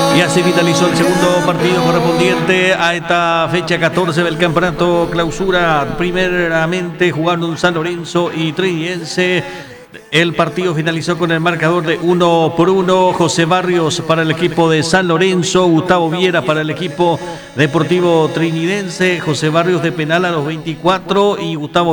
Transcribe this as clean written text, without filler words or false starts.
Y así finalizó el segundo partido correspondiente a esta fecha 14 del campeonato clausura. Primeramente jugando San Lorenzo y Trinidense. El partido finalizó con el marcador de 1-1. José Barrios para el equipo de San Lorenzo, Gustavo Viera para el equipo deportivo trinidense. José Barrios de penal a los 24 y Gustavo